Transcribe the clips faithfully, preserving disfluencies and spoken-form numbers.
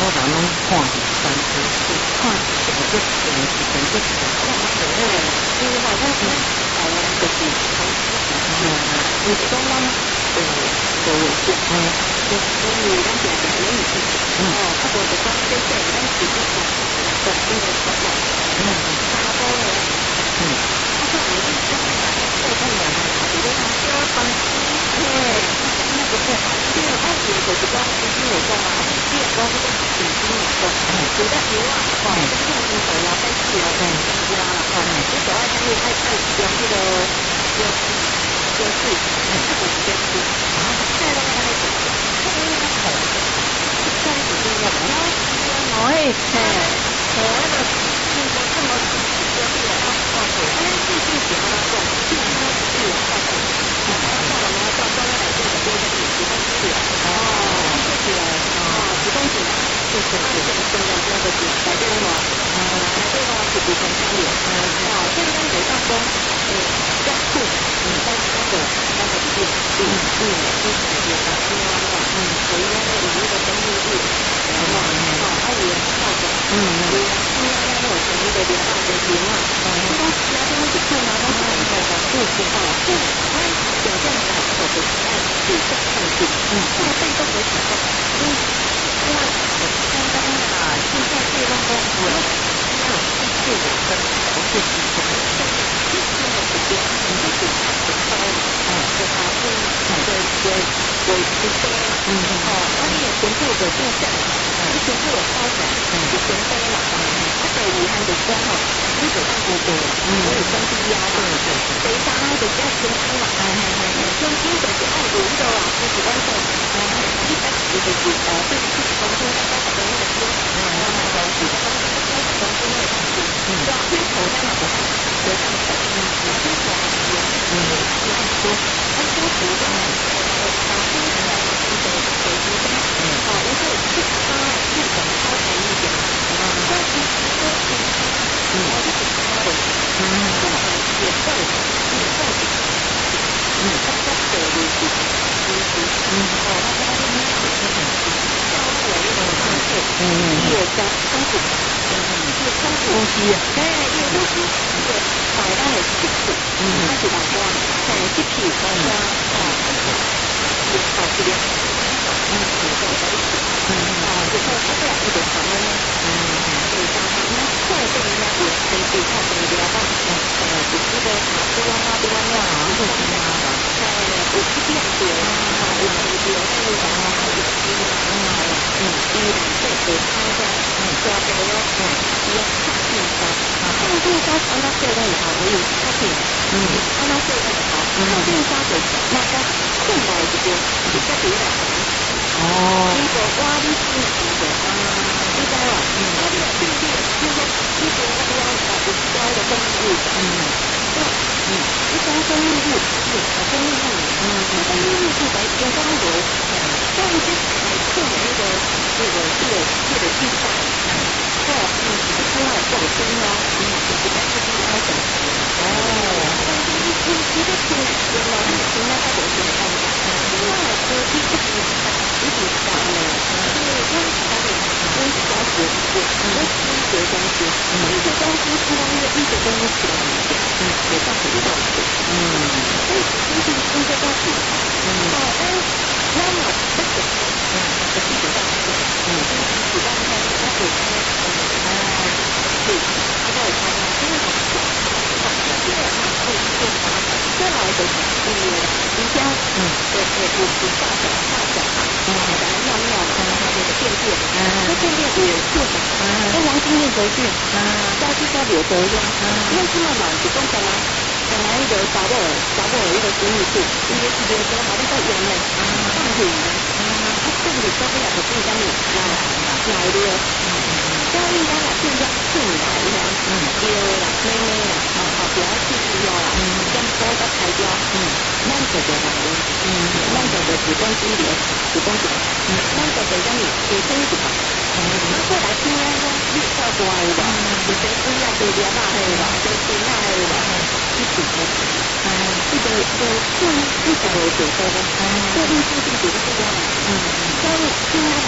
人拢看是三岁，看这个这这个是真这个看这个，因为好像是台湾就是从嗯，你讲咱呃做卫生，哎，就是因为咱平常没有去，哦，啊，无就讲这些咱自己做，做这个做法，嗯，差不多嘞，嗯，啊，这我们讲做这个，比如讲小帮嘿，那个是，这个爱情就是讲，就是我讲啊，这个讲这个是真心来讲，除了油啊，哦，这个是手要再去了，对，增加了，哦，你手爱上面爱爱用这个标志，标志，这个是标志，啊，再来来来，这个要好，这个是要好，好诶，嘿，好那个，这个这么标志的啊，哦，哎，这就是怎么讲，这个是自由发展。哦，到了呢，到中央来这个多的是几公尺哦，这起来哦，几公尺，就是它这个中央那个是来这个嘛，啊，来这个是不同相连，哦，这个北上东，呃，江户，嗯，三三个三个地点，嗯嗯，就是有打中央嘛，嗯，有一个有一个登陆地，然后哦，还有那个，嗯，有中央那个成立的联大的联嘛，哦，这东西啊，这东西看啊，都是那个故事哦，这它表现的好的就是按主动控制，嗯，那么被动的情况，因为因为刚刚啊，现在被动都我要要自我跟不是自我，但是一天的时间，你就是看得到，哦，就它是那个有有时间，嗯，哦，那你也全部的定下来，你全部有发展，就全飞了，它的遗憾的说哈，你手上不多，我有升低压嘛，谁杀的比较轻松嘛，轻松就是按轮的老师几公分，一般就是呃，对自己公司大概十公分，嗯，然后几公分，三十公分的东西，抓龟头在哪个上，得上手，嗯，龟头还是有，嗯，是很多，很多图的，呃，把龟头一个手机上，嗯，哦，然后去它去整超长一点，嗯，那其实说其实，嗯，我就是它的，嗯，这种也会也会。嗯，它比较可怜，其实，嗯，哦，那它那边没有这种，稍微有一种上线，嗯嗯，也加冲突，嗯嗯，也冲突，呼吸，哎，也呼吸，也把它给吸气，嗯，它是把它，哎，吸气，把它，哦，也好一点，嗯，也在在一起，嗯，哦，然后它这两个的反应呢，嗯，对，当然，那快速应该也可以看得了吧，呃，就是这个卡多啊，多啊，就是啊。哎，有这样子啊，有有有那个什么，还有鸡啊，嗯，鸡两岁给它的，嗯，抓到了，嗯，要抗病杀，抗病杀按照这个以后，我有抗病，嗯，按照这个以后，抗病杀就是那个困难一点，比较比较难。哦，你做瓜你是那个啊，你知道啊，啊，你对对，就是你做那个啊，有教的东西，嗯，对，嗯，你讲生命力，是啊，生命力，嗯，那生命力是在阳光流，这样子来测的那个这个这个这个计算，哦，嗯，是出来够深哦，嗯，就是在这边要讲，哦，但是你你你这听原来你听那个就是很尴尬，另外来说，你不是一直讲呢，因为因为其他的因为比较学一些，因为医学东西，医学东西是因为医学东西起来很简单，嗯，也算很重视，嗯，所以其实医学东西，嗯，哦，但是那么这个，嗯，这基本上是，嗯，主要应该是它有些，嗯，啊，对，它都有它的，因为它是。这个它会变化，再来就是嗯，比较嗯，对对，有有大小大小嘛，嗯，然后尿尿嘛，然后那个便便，嗯，那便便也是嘛，嗯，跟黄金链球菌，嗯，加去加柳头呀，嗯，因为他们嘛是讲什么？本来一个查某的查某的一个生物质，伊个是柳头嘛，你在用嘞，放屁呢，嗯，啊，这个到尾也是变啥物？来来的，所以应该来变成困来呀，嗯，尿啦，咩咩啦，哦，后边去去了啦，嗯，将多个材料，嗯，咱就就来了，嗯，咱就就子宫肌瘤，子宫肌瘤，嗯，咱就就啥物？提升一下，嗯，啊，过来听咱讲，你照顾有无？有谁需要做疗法的有无？做其他的有无？一起开始，嗯，这个就就一直会做多的，嗯，这运输是不是多啦？嗯，所以听他来调整，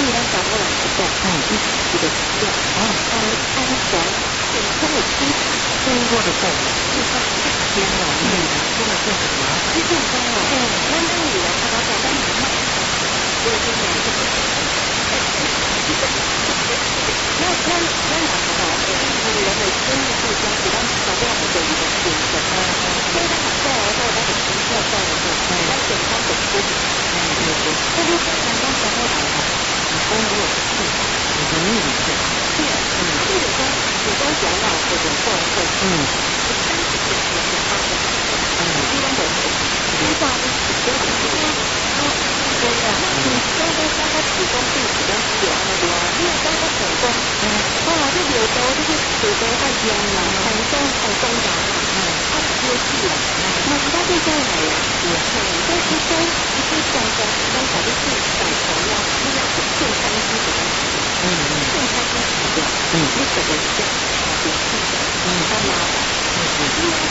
对咱查某人来讲，哎，伊一个资料，哦，安安全健康的基础，经过的过程，就是天哦，嗯，真的是很麻烦。你健康哦，嗯，咱当女人，他老讲咱很慢，所以就是这个。那那那哪个哦？女人的生理素质，是咱查某人的一个天生，所以咱哪个哦，咱很轻松在的时候，咱健康很舒服。哎，对对，那你看咱咱查某人哦，你讲如果是气，你的逆理是，对，嗯，或者说有关养老或者社会，嗯，三十岁前的发生，嗯，一般的人，一般的都是这样，啊，对呀，你刚刚刚刚子宫病史跟治疗那个，你有刚刚成功，嗯，啊，这有时候就是有时候太严了，成功成功了，嗯，啊，有事了，那其他对象来了，嗯，所以其中一些相关刚才的是小朋友，那个健康基本的，嗯嗯，健康基本的，嗯，你可能是差别性的，嗯，它麻烦，嗯嗯，因为